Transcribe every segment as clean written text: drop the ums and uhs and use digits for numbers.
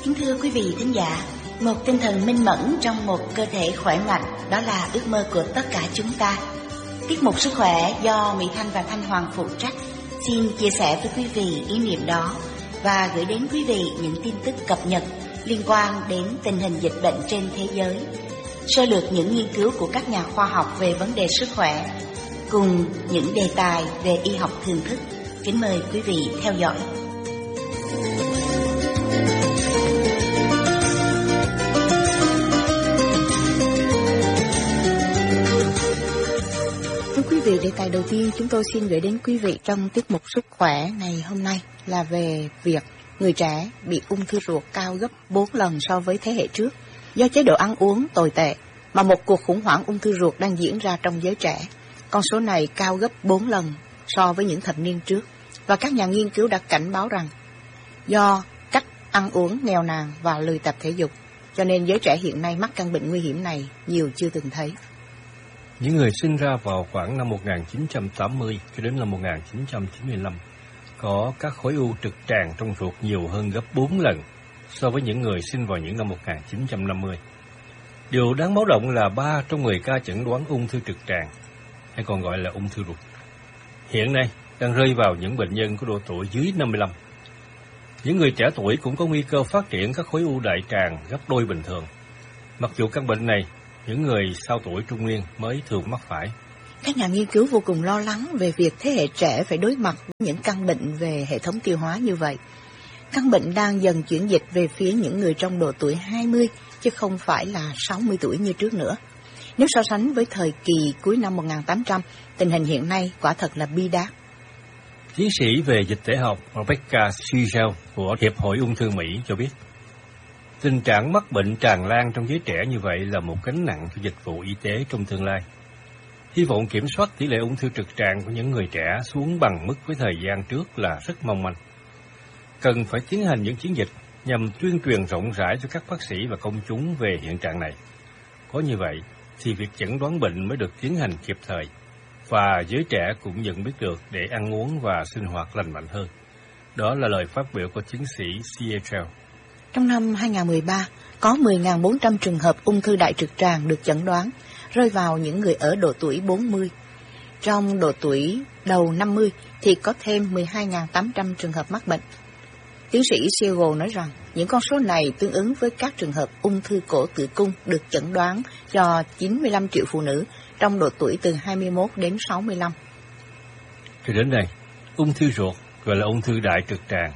Kính thưa quý vị thính giả, một tinh thần minh mẫn trong một cơ thể khỏe mạnh, đó là ước mơ của tất cả chúng ta. Tiết mục Sức khỏe do Mỹ Thanh và Thanh Hoàng phụ trách xin chia sẻ với quý vị ý niệm đó và gửi đến quý vị những tin tức cập nhật liên quan đến tình hình dịch bệnh trên thế giới, sơ lược những nghiên cứu của các nhà khoa học về vấn đề sức khỏe, cùng những đề tài về y học thường thức. Kính mời quý vị theo dõi. Thưa quý vị, đề tài đầu tiên chúng tôi xin gửi đến quý vị trong tiết mục Sức khỏe ngày hôm nay là về việc người trẻ bị ung thư ruột cao gấp 4 lần so với thế hệ trước do chế độ ăn uống tồi tệ, mà một cuộc khủng hoảng ung thư ruột đang diễn ra trong giới trẻ. Con số này cao gấp 4 lần so với những thập niên trước, và các nhà nghiên cứu đã cảnh báo rằng do cách ăn uống nghèo nàn và lười tập thể dục, cho nên giới trẻ hiện nay mắc căn bệnh nguy hiểm này nhiều chưa từng thấy. Những người sinh ra vào khoảng năm 1980 cho đến năm 1995 có các khối u trực tràng trong ruột nhiều hơn gấp 4 lần so với những người sinh vào những năm 1950. Điều đáng báo động là 3 trong 10 ca chẩn đoán ung thư trực tràng, hay còn gọi là ung thư ruột, hiện nay đang rơi vào những bệnh nhân có độ tuổi dưới 55. Những người trẻ tuổi cũng có nguy cơ phát triển các khối u đại tràng gấp đôi bình thường. Mặc dù căn bệnh này, những người sau tuổi trung niên mới thường mắc phải. Các nhà nghiên cứu vô cùng lo lắng về việc thế hệ trẻ phải đối mặt với những căn bệnh về hệ thống tiêu hóa như vậy. Căn bệnh đang dần chuyển dịch về phía những người trong độ tuổi 20, chứ không phải là 60 tuổi như trước nữa. Nếu so sánh với thời kỳ cuối năm 1800, tình hình hiện nay quả thật là bi đát. Tiến sĩ về dịch tễ học Rebecca Siegel của Hiệp hội Ung thư Mỹ cho biết, tình trạng mắc bệnh tràn lan trong giới trẻ như vậy là một gánh nặng cho dịch vụ y tế trong tương lai. Hy vọng kiểm soát tỷ lệ ung thư trực tràng của những người trẻ xuống bằng mức với thời gian trước là rất mong manh. Cần phải tiến hành những chiến dịch nhằm tuyên truyền rộng rãi cho các bác sĩ và công chúng về hiện trạng này. Có như vậy thì việc chẩn đoán bệnh mới được tiến hành kịp thời, và giới trẻ cũng nhận biết được để ăn uống và sinh hoạt lành mạnh hơn. Đó là lời phát biểu của tiến sĩ Siegel. Trong năm 2013, có 10.400 trường hợp ung thư đại trực tràng được chẩn đoán, rơi vào những người ở độ tuổi 40. Trong độ tuổi đầu 50 thì có thêm 12.800 trường hợp mắc bệnh. Tiến sĩ Siegel nói rằng những con số này tương ứng với các trường hợp ung thư cổ tử cung được chẩn đoán cho 95 triệu phụ nữ trong độ tuổi từ 21 đến 65. Cho đến đây, ung thư ruột gọi là ung thư đại trực tràng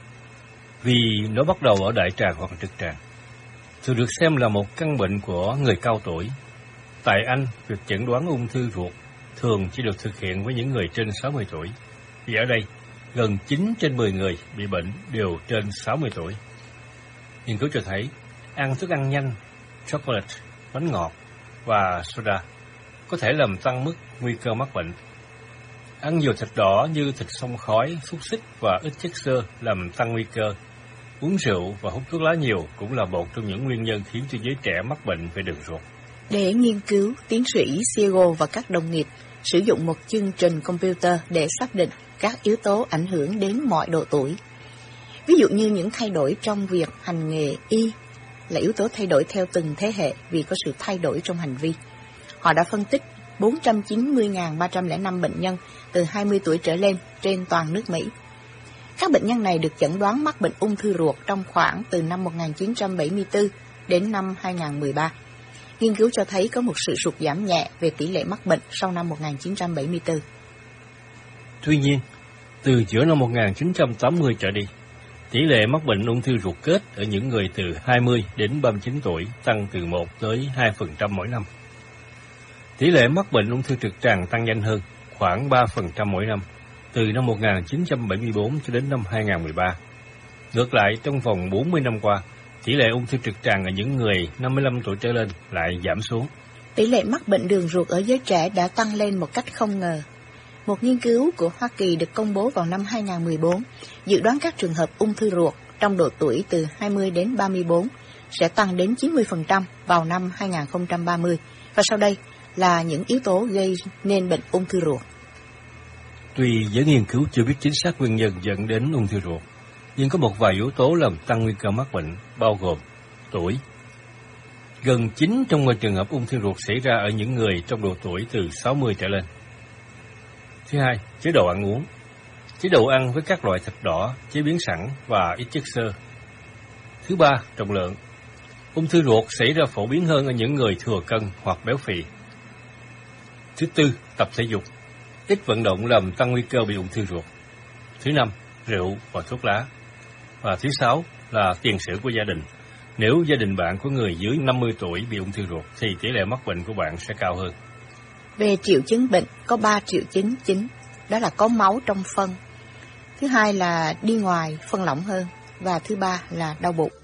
vì nó bắt đầu ở đại tràng hoặc trực tràng, thường được xem là một căn bệnh của người cao tuổi. Tại Anh, việc chẩn đoán ung thư ruột thường chỉ được thực hiện với những người trên 60 tuổi, vì ở đây gần 9 trên 10 người bị bệnh đều trên 60 tuổi. Nghiên cứu cho thấy, ăn thức ăn nhanh, chocolate, bánh ngọt và soda có thể làm tăng mức nguy cơ mắc bệnh. Ăn nhiều thịt đỏ như thịt xông khói, xúc xích và ít chất xơ làm tăng nguy cơ. Uống rượu và hút thuốc lá nhiều cũng là một trong những nguyên nhân khiến cho giới trẻ mắc bệnh về đường ruột. Để nghiên cứu, tiến sĩ Siegel và các đồng nghiệp sử dụng một chương trình computer để xác định các yếu tố ảnh hưởng đến mọi độ tuổi. Ví dụ như những thay đổi trong việc hành nghề y là yếu tố thay đổi theo từng thế hệ vì có sự thay đổi trong hành vi. Họ đã phân tích 490.305 bệnh nhân từ 20 tuổi trở lên trên toàn nước Mỹ. Các bệnh nhân này được chẩn đoán mắc bệnh ung thư ruột trong khoảng từ năm 1974 đến năm 2013. Nghiên cứu cho thấy có một sự sụt giảm nhẹ về tỷ lệ mắc bệnh sau năm 1974. Tuy nhiên, từ giữa năm 1980 trở đi, tỷ lệ mắc bệnh ung thư ruột kết ở những người từ 20 đến 39 tuổi tăng từ 1 tới 2% mỗi năm. Tỷ lệ mắc bệnh ung thư trực tràng tăng nhanh hơn, khoảng 3% mỗi năm, từ năm 1974 cho đến năm 2013. Ngược lại, trong vòng 40 năm qua, tỷ lệ ung thư trực tràng ở những người 55 tuổi trở lên lại giảm xuống. Tỷ lệ mắc bệnh đường ruột ở giới trẻ đã tăng lên một cách không ngờ. Một nghiên cứu của Hoa Kỳ được công bố vào năm 2014 dự đoán các trường hợp ung thư ruột trong độ tuổi từ 20 đến 34 sẽ tăng đến 90% vào năm 2030, và sau đây là những yếu tố gây nên bệnh ung thư ruột. Tuy giới nghiên cứu chưa biết chính xác nguyên nhân dẫn đến ung thư ruột, Nhưng có một vài yếu tố làm tăng nguy cơ mắc bệnh, bao gồm tuổi. Gần 9 trong 10 trường hợp ung thư ruột xảy ra ở những người trong độ tuổi từ 60 trở lên. Thứ hai, chế độ ăn uống. Chế độ ăn với các loại thịt đỏ, chế biến sẵn và ít chất xơ. Thứ ba, trọng lượng. Ung thư ruột xảy ra phổ biến hơn ở những người thừa cân hoặc béo phì. Thứ tư, tập thể dục. Ít vận động làm tăng nguy cơ bị ung thư ruột. Thứ năm, rượu và thuốc lá. Và thứ sáu là tiền sử của gia đình. Nếu gia đình bạn có người dưới 50 tuổi bị ung thư ruột thì tỷ lệ mắc bệnh của bạn sẽ cao hơn. Về triệu chứng bệnh, có 3 triệu chứng chính, đó là có máu trong phân. Thứ hai là đi ngoài, phân lỏng hơn. Và thứ ba là đau bụng.